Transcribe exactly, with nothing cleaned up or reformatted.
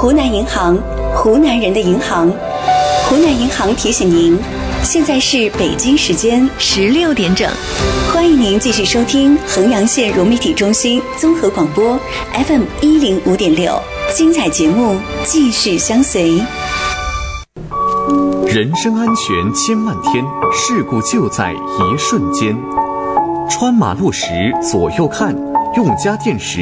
湖南银行，湖南人的银行。湖南银行提醒您，现在是北京时间十六点整，欢迎您继续收听衡阳县融媒体中心综合广播 F M 一零五点六，精彩节目继续相随。 人身安全千万天，事故就在一瞬间。穿马路时左右看，用家电时